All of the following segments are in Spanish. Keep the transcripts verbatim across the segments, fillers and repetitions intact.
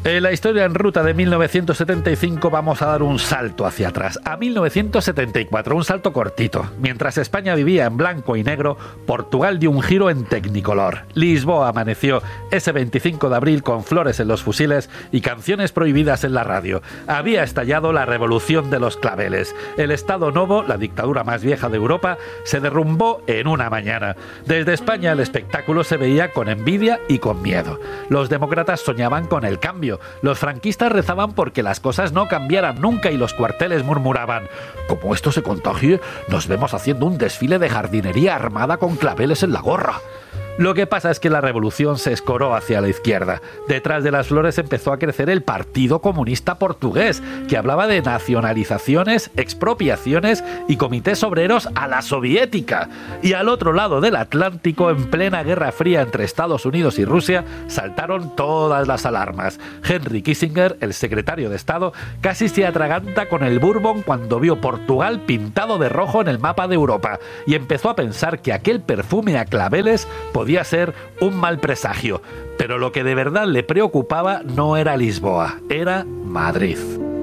En la historia en ruta de mil novecientos setenta y cinco vamos a dar un salto hacia atrás, a mil novecientos setenta y cuatro, un salto cortito. Mientras España vivía en blanco y negro, Portugal dio un giro en tecnicolor. Lisboa amaneció ese veinticinco de abril con flores en los fusiles y canciones prohibidas en la radio. Había estallado la revolución de los claveles. El Estado Novo, la dictadura más vieja de Europa, se derrumbó en una mañana. Desde España el espectáculo se veía con envidia y con miedo. Los demócratas soñaban con el cambio. Los franquistas rezaban porque las cosas no cambiaran nunca y los cuarteles murmuraban: como esto se contagie, nos vemos haciendo un desfile de jardinería armada con claveles en la gorra. Lo que pasa es que la revolución se escoró hacia la izquierda. Detrás de las flores empezó a crecer el Partido Comunista Portugués, que hablaba de nacionalizaciones, expropiaciones y comités obreros a la soviética. Y al otro lado del Atlántico, en plena Guerra Fría entre Estados Unidos y Rusia, saltaron todas las alarmas. Henry Kissinger, el secretario de Estado, casi se atraganta con el Bourbon cuando vio Portugal pintado de rojo en el mapa de Europa y empezó a pensar que aquel perfume a claveles podía Podía ser un mal presagio, pero lo que de verdad le preocupaba no era Lisboa, era Madrid.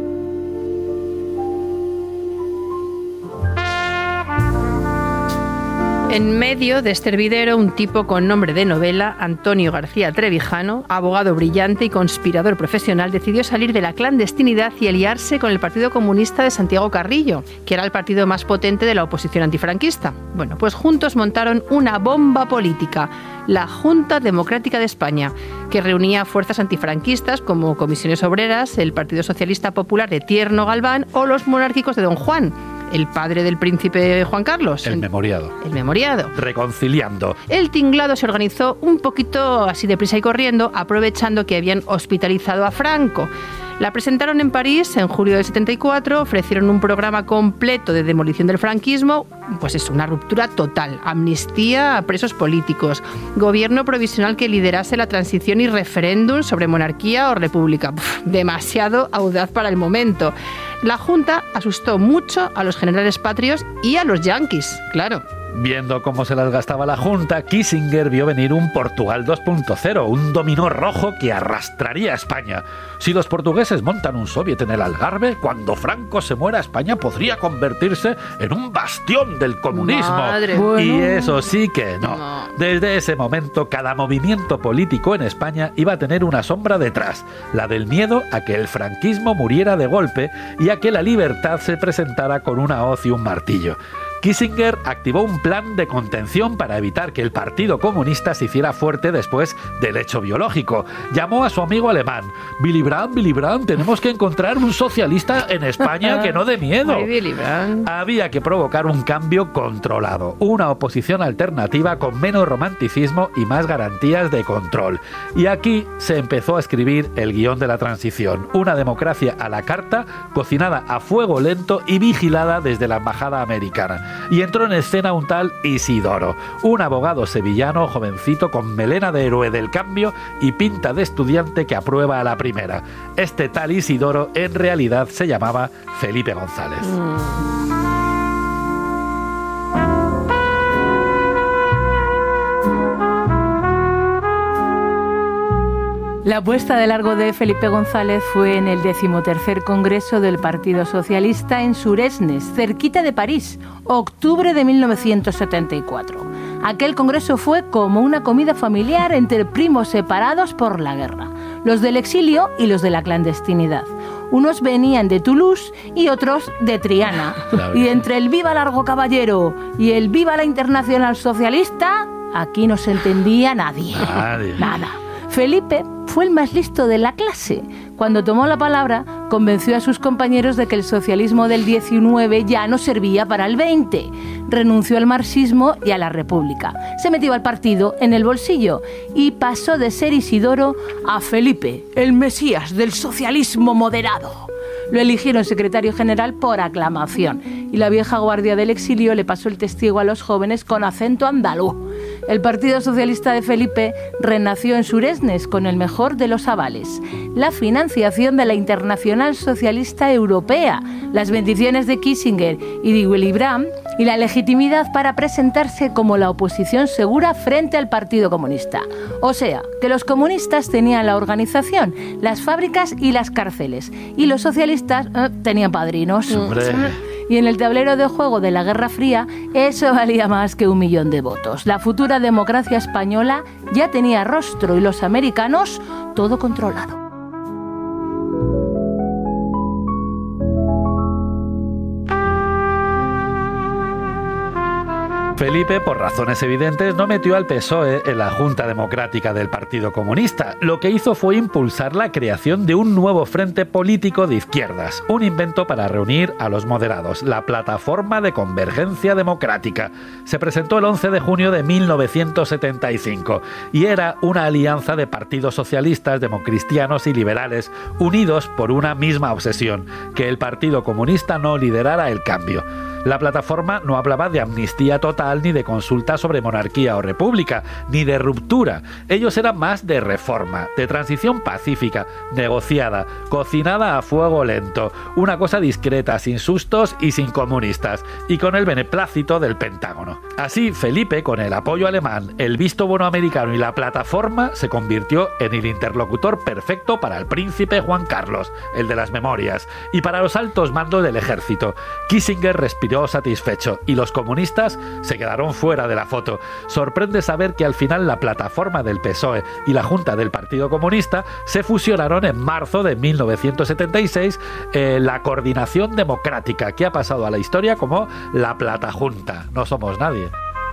En medio de este hervidero, un tipo con nombre de novela, Antonio García Trevijano, abogado brillante y conspirador profesional, decidió salir de la clandestinidad y aliarse con el Partido Comunista de Santiago Carrillo, que era el partido más potente de la oposición antifranquista. Bueno, pues juntos montaron una bomba política, la Junta Democrática de España, que reunía fuerzas antifranquistas como Comisiones Obreras, el Partido Socialista Popular de Tierno Galván o los monárquicos de Don Juan, el padre del príncipe Juan Carlos. El memoriado. El memoriado. Reconciliando. El tinglado se organizó un poquito así deprisa y corriendo, aprovechando que habían hospitalizado a Franco. La presentaron en París en julio del setenta y cuatro, ofrecieron un programa completo de demolición del franquismo, pues es una ruptura total, amnistía a presos políticos, gobierno provisional que liderase la transición y referéndum sobre monarquía o república. Uf, demasiado audaz para el momento. La Junta asustó mucho a los generales patrios y a los yanquis, claro. Viendo cómo se las gastaba la Junta, Kissinger vio venir un Portugal dos punto cero, un dominó rojo que arrastraría a España. Si los portugueses montan un soviet en el Algarve, cuando Franco se muera, España podría convertirse en un bastión del comunismo. Madre. Y Bueno. eso sí que no. No. Desde ese momento, cada movimiento político en España iba a tener una sombra detrás, la del miedo a que el franquismo muriera de golpe y a que la libertad se presentara con una hoz y un martillo. Kissinger activó un plan de contención para evitar que el Partido Comunista se hiciera fuerte después del hecho biológico. Llamó a su amigo alemán: Willy Brandt, Willy Brandt, tenemos que encontrar un socialista en España que no dé miedo. Ay, Willy Brandt. Había que provocar un cambio controlado, una oposición alternativa con menos romanticismo y más garantías de control. Y aquí se empezó a escribir el guión de la transición, una democracia a la carta, cocinada a fuego lento y vigilada desde la embajada americana. Y entró en escena un tal Isidoro, un abogado sevillano jovencito con melena de héroe del cambio y pinta de estudiante que aprueba a la primera. Este tal Isidoro en realidad se llamaba Felipe González. Mm. La puesta de largo de Felipe González fue en el decimotercer Congreso del Partido Socialista en Suresnes, cerquita de París, octubre de mil novecientos setenta y cuatro. Aquel congreso fue como una comida familiar entre primos separados por la guerra, los del exilio y los de la clandestinidad. Unos venían de Toulouse y otros de Triana. Y entre el viva Largo Caballero y el viva la Internacional Socialista, aquí no se entendía nadie. Nadie. Nada. Felipe fue el más listo de la clase. Cuando tomó la palabra, convenció a sus compañeros de que el socialismo del diecinueve ya no servía para el veinte. Renunció al marxismo y a la república. Se metió al partido en el bolsillo y pasó de ser Isidoro a Felipe, el mesías del socialismo moderado. Lo eligieron secretario general por aclamación y la vieja guardia del exilio le pasó el testigo a los jóvenes con acento andaluz. El Partido Socialista de Felipe renació en Suresnes con el mejor de los avales: la financiación de la Internacional Socialista Europea, las bendiciones de Kissinger y de Willy Brandt y la legitimidad para presentarse como la oposición segura frente al Partido Comunista. O sea, que los comunistas tenían la organización, las fábricas y las cárceles, y los socialistas eh, tenían padrinos. Hombre. Y en el tablero de juego de la Guerra Fría, eso valía más que un millón de votos. La futura democracia española ya tenía rostro y los americanos todo controlado. Felipe, por razones evidentes, no metió al P S O E en la Junta Democrática del Partido Comunista. Lo que hizo fue impulsar la creación de un nuevo frente político de izquierdas, un invento para reunir a los moderados, la Plataforma de Convergencia Democrática. Se presentó el once de junio de mil novecientos setenta y cinco y era una alianza de partidos socialistas, democristianos y liberales unidos por una misma obsesión, que el Partido Comunista no liderara el cambio. La plataforma no hablaba de amnistía total, ni de consulta sobre monarquía o república, ni de ruptura. Ellos eran más de reforma, de transición pacífica, negociada, cocinada a fuego lento, una cosa discreta, sin sustos y sin comunistas, y con el beneplácito del Pentágono. Así, Felipe, con el apoyo alemán, el visto bueno americano y la plataforma, se convirtió en el interlocutor perfecto para el príncipe Juan Carlos, el de las memorias, y para los altos mandos del ejército. Kissinger respiró satisfecho y los comunistas se quedaron fuera de la foto. Sorprende saber que al final la plataforma del P S O E y la Junta del Partido Comunista se fusionaron en marzo de mil novecientos setenta y seis en la Coordinación Democrática, que ha pasado a la historia como la Platajunta. No somos nadie.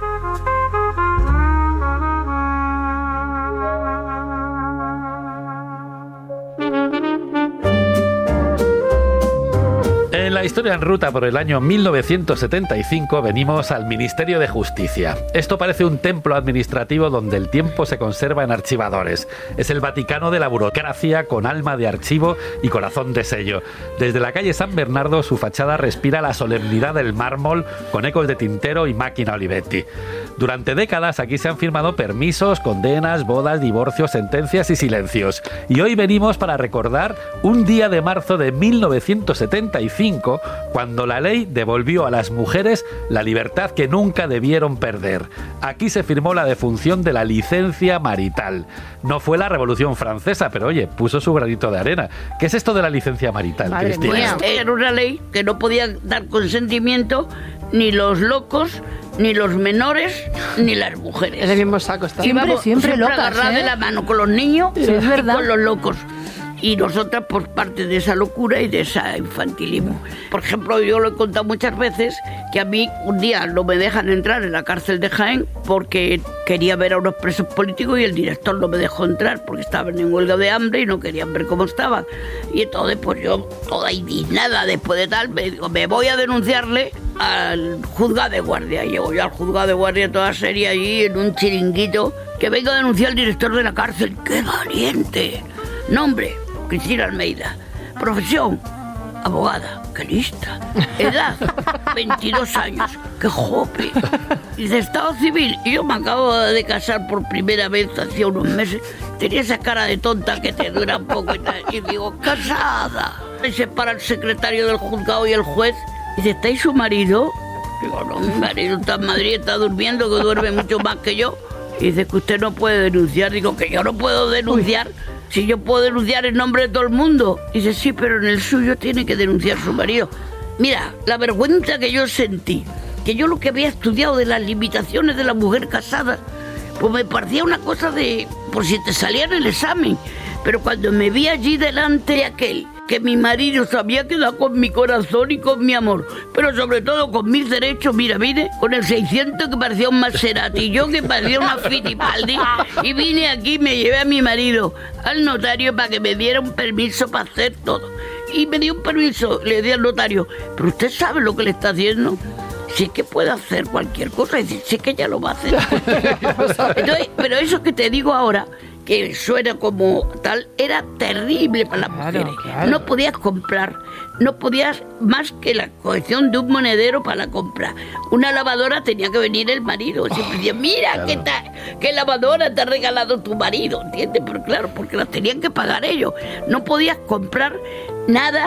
En la historia en ruta por el año mil novecientos setenta y cinco venimos al Ministerio de Justicia. Esto parece un templo administrativo donde el tiempo se conserva en archivadores. Es el Vaticano de la burocracia, con alma de archivo y corazón de sello. Desde la calle San Bernardo su fachada respira la solemnidad del mármol con ecos de Tintero y máquina Olivetti. Durante décadas aquí se han firmado permisos, condenas, bodas, divorcios, sentencias y silencios. Y hoy venimos para recordar un día de marzo de mil novecientos setenta y cinco, cuando la ley devolvió a las mujeres la libertad que nunca debieron perder. Aquí se firmó la defunción de la licencia marital. No fue la Revolución Francesa, pero oye, puso su granito de arena. ¿Qué es esto de la licencia marital, Madre Cristina? mía. Pues era una ley que no podían dar consentimiento ni los locos, ni los menores, ni las mujeres. En el mismo saco está. Siempre, Íbamos siempre locas, agarradas ¿eh? de la mano con los niños Sí, es y verdad. con los locos. Y nosotras por parte de esa locura y de ese infantilismo. Por ejemplo, yo lo he contado muchas veces, que a mí un día no me dejan entrar en la cárcel de Jaén porque quería ver a unos presos políticos y el director no me dejó entrar porque estaban en huelga de hambre y no querían ver cómo estaban. Y entonces pues yo, toda indignada después de tal, me digo, me voy a denunciarle al juzgado de guardia. Llego yo al juzgado de guardia toda seria allí en un chiringuito, que venga a denunciar al director de la cárcel. ¡Qué valiente! Nombre, Cristina Almeida. Profesión, abogada. ¡Qué lista! Edad, veintidós años. ¡Qué joven! Dice, estado civil. Y yo me acabo de casar por primera vez hacía unos meses. Tenía esa cara de tonta que te dura un poco y tal. Y digo, casada. Y se para el secretario del juzgado y el juez. Dice, ¿estáis su marido? Digo, no, mi marido está en Madrid, está durmiendo, que duerme mucho más que yo. Y dice que usted no puede denunciar. Digo, que yo no puedo denunciar. Uy. Si yo puedo denunciar en nombre de todo el mundo. Dice, sí, pero en el suyo tiene que denunciar su marido. Mira, la vergüenza que yo sentí, que yo lo que había estudiado de las limitaciones de la mujer casada, pues me parecía una cosa de, por si te salía en el examen. Pero cuando me vi allí delante de aquel, que mi marido se había quedado con mi corazón y con mi amor, pero sobre todo con mis derechos, mira, vine con el seiscientos que parecía un Maserati, yo que parecía una Fittipaldi, y vine aquí, me llevé a mi marido al notario para que me diera un permiso para hacer todo. Y me dio un permiso, le di al notario, pero usted sabe lo que le está haciendo. Si es que puede hacer cualquier cosa, y dice, si es que ya lo va a hacer. Entonces, pero eso que te digo ahora, que suena como tal, era terrible para las Claro, mujeres. claro. No podías comprar, no podías más que la colección de un monedero para la compra. Una lavadora tenía que venir el marido. Siempre decía, mira, Claro. ¿qué, ta, qué lavadora te ha regalado tu marido? ¿Entiendes? Pero claro, porque las tenían que pagar ellos. No podías comprar nada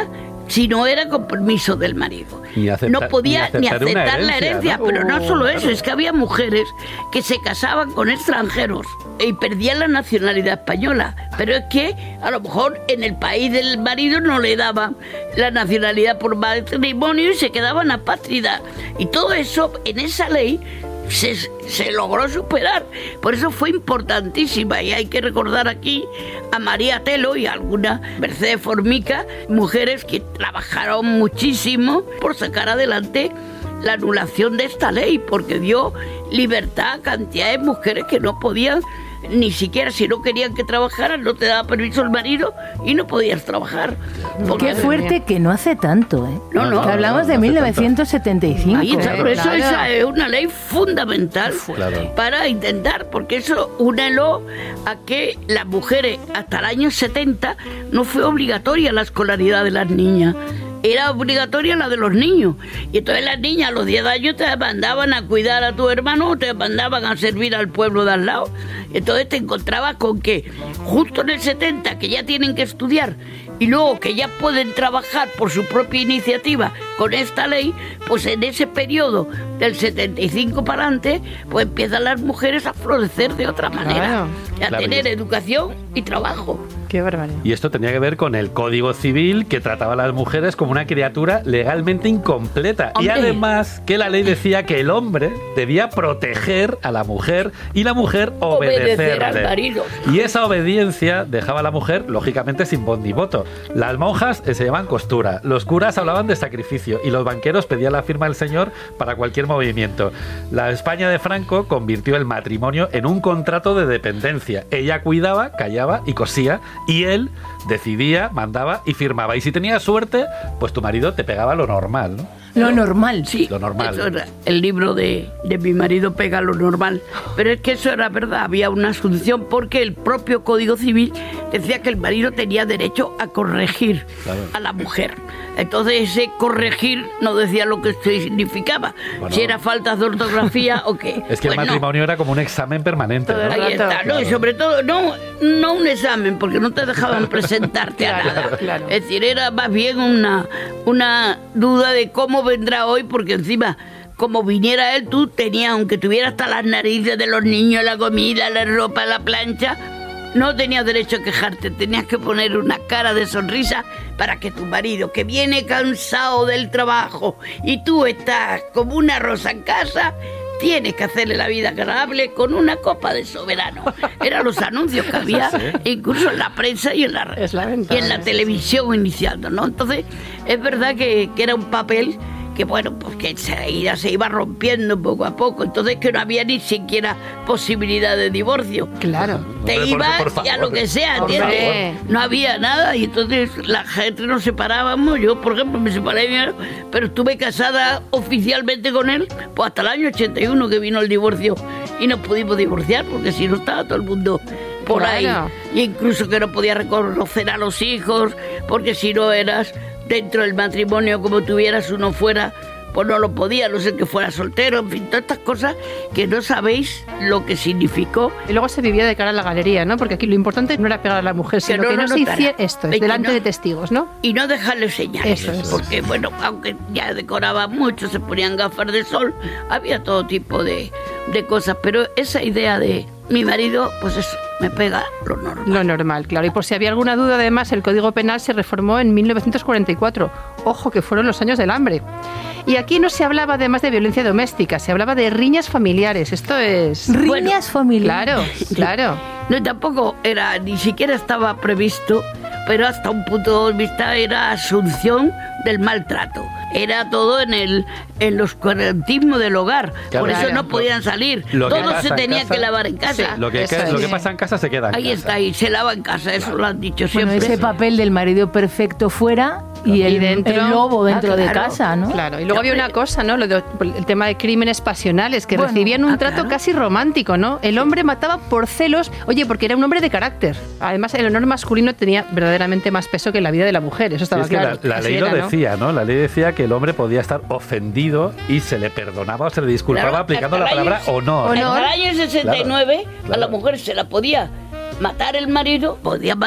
si no era con permiso del marido. Ni acepta, no podía ni aceptar, ni aceptar herencia, la herencia, ¿no? pero no Oh, solo claro. eso, es que había mujeres que se casaban con extranjeros y perdían la nacionalidad española. Pero es que a lo mejor en el país del marido no le daban la nacionalidad por matrimonio y se quedaban apátridas. Y todo eso en esa ley Se, se logró superar. Por eso fue importantísima, y hay que recordar aquí a María Telo y a alguna Mercedes Formica, mujeres que trabajaron muchísimo por sacar adelante la anulación de esta ley, porque dio libertad a cantidades de mujeres que no podían, ni siquiera si no querían que trabajaran, no te daba permiso el marido y no podías trabajar. Qué fuerte que no hace tanto, ¿eh? No, no. Que hablamos no, de no mil novecientos setenta y cinco. Ahí está, por eso Claro. esa es una ley fundamental Claro. para intentar, porque eso únelo a que las mujeres hasta el año setenta no fue obligatoria la escolaridad de las niñas. Era obligatoria la de los niños. Y entonces las niñas a los diez años te mandaban a cuidar a tu hermano o te mandaban a servir al pueblo de al lado. Entonces te encontrabas con que justo en el setenta, que ya tienen que estudiar, y luego que ya pueden trabajar por su propia iniciativa con esta ley, pues en ese periodo del setenta y cinco para adelante, pues empiezan las mujeres a florecer de otra manera, Claro. a Claro. tener educación y trabajo. Qué barbaridad. Y esto tenía que ver con el Código Civil, que trataba a las mujeres como una criatura legalmente incompleta. Hombre. Y además que la ley decía que el hombre debía proteger a la mujer y la mujer Obedecer obedecerle. al marido. Y esa obediencia dejaba a la mujer, lógicamente, sin voz ni voto. Las monjas eh, se llamaban costura, los curas hablaban de sacrificio y los banqueros pedían la firma del señor para cualquier movimiento. La España de Franco convirtió el matrimonio en un contrato de dependencia. Ella cuidaba, callaba y cosía, y él decidía, mandaba y firmaba. Y si tenías suerte, pues tu marido te pegaba lo normal, ¿no? Lo normal. Sí, Lo normal. eso era el libro de, de mi marido pega lo normal. Pero es que eso era verdad, había una asunción porque el propio Código Civil decía que el marido tenía derecho a corregir Claro. a la mujer. Entonces ese corregir no decía lo que esto significaba, Bueno. si era faltas de ortografía o qué. Es que Pues el no. matrimonio era como un examen permanente, Todo ¿no? el Ahí está, rato. ¿no? Y sobre todo, no, no un examen, porque no te dejaban presentarte a Claro, nada. claro. Es decir, era más bien una, una duda de cómo vendrá hoy, porque encima, como viniera él, tú tenías, aunque tuvieras hasta las narices de los niños, la comida, la ropa, la plancha, no tenías derecho a quejarte, tenías que poner una cara de sonrisa para que tu marido, que viene cansado del trabajo y tú estás como una rosa en casa, tienes que hacerle la vida agradable con una copa de soberano. Eran los anuncios que había, Sí. incluso en la prensa y en la, Es la ventaja, y en la sí, televisión iniciando, ¿no? Entonces, es verdad que, que era un papel que, bueno, pues que enseguida se iba rompiendo poco a poco. Entonces, que no había ni siquiera posibilidad de divorcio. Claro. Te Hombre, por- ibas por favor. y a lo que sea, Por ¿entiendes? favor. No había nada y entonces la gente nos separábamos. Yo, por ejemplo, me separé de mi hermano, pero estuve casada oficialmente con él pues hasta el año ochenta y uno que vino el divorcio y nos pudimos divorciar porque si no estaba todo el mundo por Claro. ahí. Y incluso que no podía reconocer a los hijos porque si no eras dentro del matrimonio como tuvieras uno fuera, pues no lo podía, no sé que fuera soltero, en fin, todas estas cosas que no sabéis lo que significó. Y luego se vivía de cara a la galería, ¿no? Porque aquí lo importante no era pegar a la mujer, sino no que no, lo se notara. hiciera esto, Y que delante no- de testigos, ¿no? Y no dejarle señales, Eso es. porque bueno, aunque ya decoraba mucho, se ponían gafas de sol, había todo tipo de, de cosas, pero esa idea de mi marido, pues eso, me pega lo normal. Lo normal, claro. Y por si había alguna duda, además, el Código Penal se reformó en mil novecientos cuarenta y cuatro. Ojo, que fueron los años del hambre. Y aquí no se hablaba además de violencia doméstica, se hablaba de riñas familiares. Esto es... Riñas Bueno, familiares. Claro, claro. No, tampoco era, ni siquiera estaba previsto, pero hasta un punto de vista era asunción del maltrato. Era todo en el en los cuarentismos del hogar. Claro. Por eso Claro. no podían salir. Lo que Todo pasa se en tenía casa- que lavar en casa. Sí, Lo que, Eso ca- lo es. que pasa en casa se queda en Ahí casa. está, y se lava en casa, eso lo han dicho Bueno, siempre. ese papel del marido perfecto fuera y el, Y dentro- el lobo dentro Ah, de claro. casa, ¿no? Claro, y luego había una cosa, ¿no? Lo de- el tema de crímenes pasionales, que Bueno, recibían un ah, trato claro. casi romántico, ¿no? El hombre mataba por celos, oye, porque era un hombre de carácter. Además, el honor masculino tenía verdaderamente más peso que la vida de la mujer, eso Sí, estaba es que claro. la, la Así ley era, lo ¿no? decía, ¿no? La ley decía que el hombre podía estar ofendido y se le perdonaba o se le disculpaba Claro, aplicando hasta la el palabra año- honor. honor. Hasta el año sesenta y nueve Claro, a claro. la mujer se la podía matar el marido, podía matar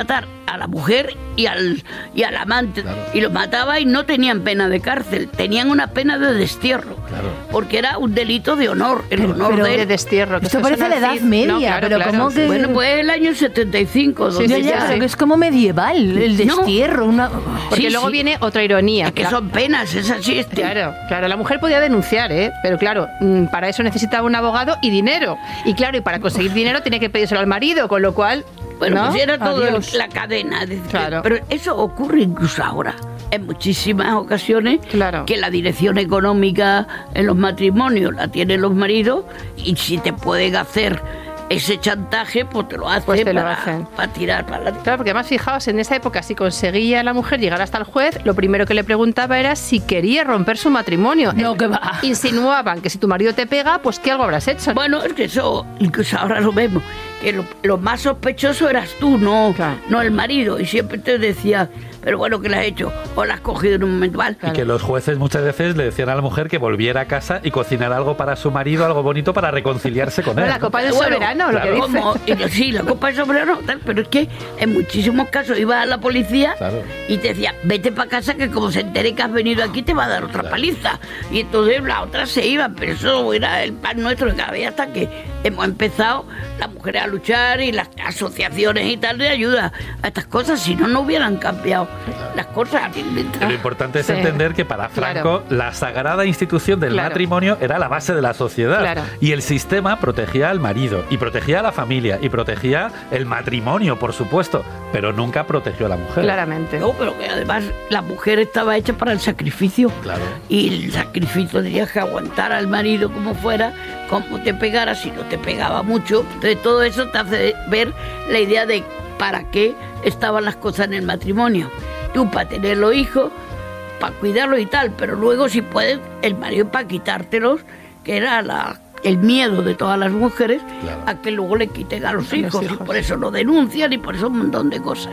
a la mujer y al, y al amante, claro. Y los mataba y no tenían pena de cárcel, tenían una pena de destierro, claro. Porque era un delito de honor, el pero, honor pero de, de destierro. Que esto parece la Edad Media, no, claro, pero claro, ¿cómo que...? Bueno, pues el año setenta y cinco. Sí, ya, ya, pero sí. Que es como medieval, el destierro. No. Una... Porque sí, luego sí. viene otra ironía. Es que claro. Son penas, es así. Este. Claro, claro, la mujer podía denunciar, ¿eh? Pero claro, para eso necesitaba un abogado y dinero. Y claro, y para conseguir dinero tiene que pedírselo al marido, con lo cual... Bueno, ¿no? pues era todo el, la cadena. De, claro. Pero eso ocurre incluso ahora. En muchísimas ocasiones, claro. Que la dirección económica en los matrimonios la tienen los maridos y si te pueden hacer ese chantaje, pues te lo hacen, pues te para, lo hacen. para tirar para adelante. Claro, porque además, fijaos, en esa época, si conseguía la mujer llegar hasta el juez, lo primero que le preguntaba era si quería romper su matrimonio. No, que va. Insinuaban que si tu marido te pega, pues ¿qué algo habrás hecho? Bueno, es que eso, incluso ahora lo vemos, que lo, lo más sospechoso eras tú, no, claro. No el marido. Y siempre te decía, pero bueno, ¿qué le has hecho? O la has cogido en un momento mal. Claro. Y que los jueces muchas veces le decían a la mujer que volviera a casa y cocinara algo para su marido, algo bonito para reconciliarse con él. La copa del bueno, soberano, claro. Lo que dice. Como, y, sí, la copa del soberano, tal, pero es que en muchísimos casos iba a la policía, claro. Y te decía, vete para casa que como se entere que has venido aquí te va a dar otra claro. Paliza. Y entonces la otra se iba, pero eso era el pan nuestro de cada vez hasta que hemos empezado las mujeres a luchar y las asociaciones y tal de ayuda a estas cosas, si no, no hubieran cambiado claro. Las cosas. Lo importante es sí. entender que para Franco claro. La sagrada institución del claro. matrimonio era la base de la sociedad claro. Y el sistema protegía al marido y protegía a la familia y protegía el matrimonio, por supuesto, pero nunca protegió a la mujer. Claramente. No, pero que además la mujer estaba hecha para el sacrificio. Claro. Y el sacrificio tenías que aguantar al marido como fuera, como te pegara, si no te pegaba mucho. Entonces todo eso te hace ver la idea de para qué estaban las cosas en el matrimonio. Tú para tener los hijos, para cuidarlos y tal, pero luego si puedes, el marido para quitártelos, que era la... el miedo de todas las mujeres, claro. A que luego le quiten a los, a hijos, los hijos, y por eso lo denuncian y por eso un montón de cosas.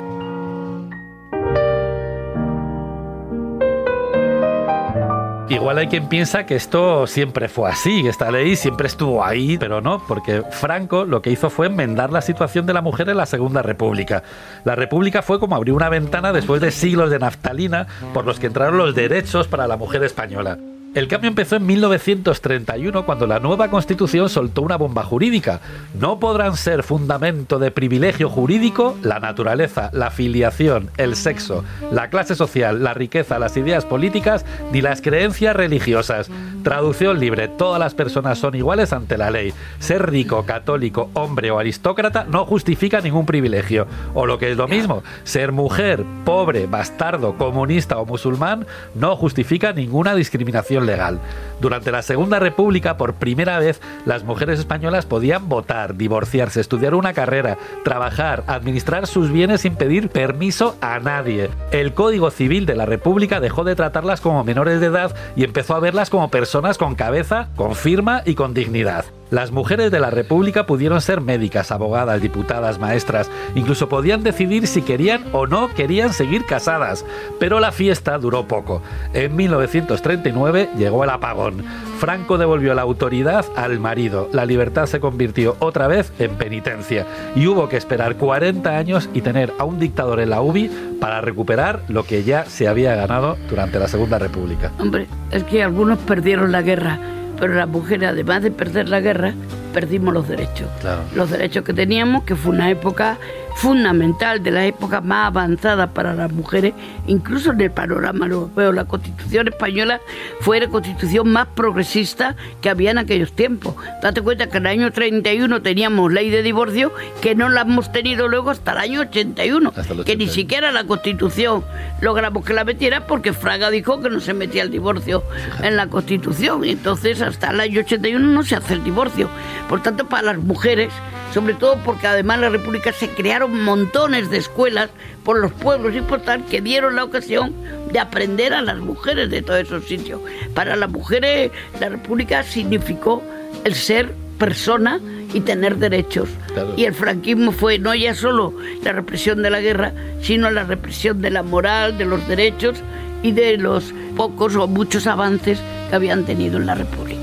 Igual hay quien piensa que esto siempre fue así, que esta ley siempre estuvo ahí, pero no, porque Franco lo que hizo fue enmendar la situación de la mujer en la Segunda República. La República fue como abrir una ventana después de siglos de naftalina por los que entraron los derechos para la mujer española. El cambio empezó en mil novecientos treinta y uno, cuando la nueva Constitución soltó una bomba jurídica. No podrán ser fundamento de privilegio jurídico la naturaleza, la filiación, el sexo, la clase social, la riqueza, las ideas políticas ni las creencias religiosas. Traducción libre: todas las personas son iguales ante la ley. Ser rico, católico, hombre o aristócrata no justifica ningún privilegio. O lo que es lo mismo, ser mujer, pobre, bastardo, comunista o musulmán no justifica ninguna discriminación legal. Durante la Segunda República, por primera vez, las mujeres españolas podían votar, divorciarse, estudiar una carrera, trabajar, administrar sus bienes sin pedir permiso a nadie. El Código Civil de la República dejó de tratarlas como menores de edad y empezó a verlas como personas con cabeza, con firma y con dignidad. Las mujeres de la República pudieron ser médicas, abogadas, diputadas, maestras, incluso podían decidir si querían o no querían seguir casadas, pero la fiesta duró poco. En mil novecientos treinta y nueve llegó el apagón. Franco devolvió la autoridad al marido, la libertad se convirtió otra vez en penitencia y hubo que esperar cuarenta años y tener a un dictador en la U B I para recuperar lo que ya se había ganado durante la Segunda República. Hombre, es que algunos perdieron la guerra, pero las mujeres, además de perder la guerra, perdimos los derechos. Claro. Los derechos que teníamos, que fue una época fundamental, de las épocas más avanzadas para las mujeres, incluso en el panorama europeo. La Constitución española fue la constitución más progresista que había en aquellos tiempos. Date cuenta que en el año treinta y uno teníamos ley de divorcio, que no la hemos tenido luego hasta el año ochenta y uno, hasta el ochenta y uno. Que ni siquiera la Constitución logramos que la metiera porque Fraga dijo que no se metía el divorcio Fíjate. en la Constitución, y entonces hasta el año ochenta y uno no se hace el divorcio. Por tanto, para las mujeres, sobre todo porque además en la República se crearon montones de escuelas por los pueblos y por tal, que dieron la ocasión de aprender a las mujeres de todos esos sitios. Para las mujeres, la República significó el ser persona y tener derechos. Claro. Y el franquismo fue no ya solo la represión de la guerra, sino la represión de la moral, de los derechos y de los pocos o muchos avances que habían tenido en la República.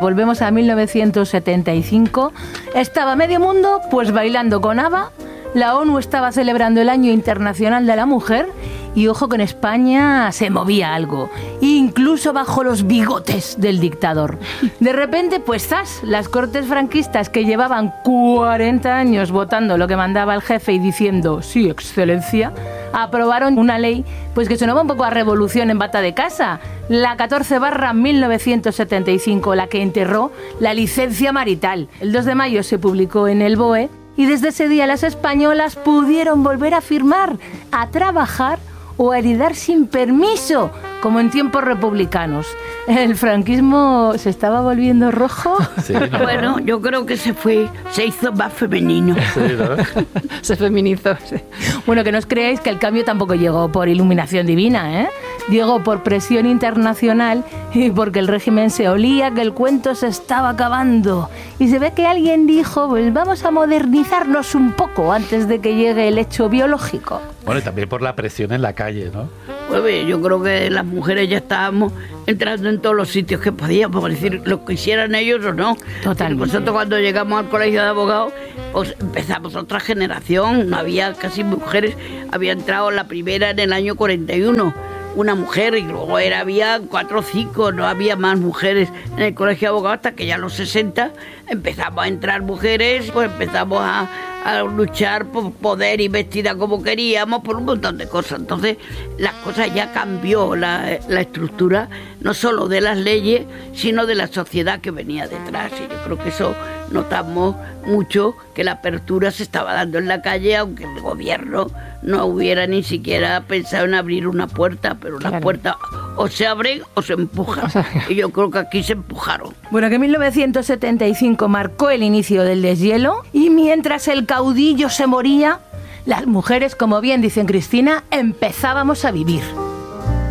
Volvemos a mil novecientos setenta y cinco. Estaba medio mundo pues bailando con ABBA. La ONU estaba celebrando el Año Internacional de la Mujer y ojo que en España se movía algo, incluso bajo los bigotes del dictador. De repente, pues zas, las cortes franquistas que llevaban cuarenta años votando lo que mandaba el jefe y diciendo sí, excelencia, aprobaron una ley pues que sonaba un poco a revolución en bata de casa, la catorce barra mil novecientos setenta y cinco, la que enterró la licencia marital. El dos de mayo se publicó en el B O E y desde ese día las españolas pudieron volver a firmar, a trabajar o a heredar sin permiso, como en tiempos republicanos. ¿El franquismo se estaba volviendo rojo? Sí, no. Bueno, yo creo que se fue, se hizo más femenino. Sí, ¿no? Se feminizó. Sí. Bueno, que no os creáis que el cambio tampoco llegó por iluminación divina, ¿eh? Llegó por presión internacional y porque el régimen se olía que el cuento se estaba acabando. Y se ve que alguien dijo, pues vamos a modernizarnos un poco antes de que llegue el hecho biológico. Bueno, y también por la presión en la calle, ¿no? Pues yo creo que las mujeres ya estábamos entrando en todos los sitios que podíamos, por decir, lo que hicieran ellos o no. Totalmente. Nosotros cuando llegamos al colegio de abogados, pues empezamos otra generación, no había casi mujeres, había entrado la primera en el año cuarenta y uno, una mujer, y luego era, había cuatro o cinco, no había más mujeres en el colegio de abogados hasta que ya a los sesenta empezamos a entrar mujeres, pues empezamos a, a luchar por poder y vestida como queríamos, por un montón de cosas. Entonces las cosas ya cambió, la, la estructura no solo de las leyes, sino de la sociedad que venía detrás. Y yo creo que eso notamos mucho, que la apertura se estaba dando en la calle, aunque el gobierno no hubiera ni siquiera pensado en abrir una puerta, pero las Claro. puertas o se abren o se empujan. Y yo creo que aquí se empujaron. Bueno, que mil novecientos setenta y cinco marcó el inicio del deshielo y mientras el caudillo se moría, las mujeres, como bien dicen Cristina, empezábamos a vivir.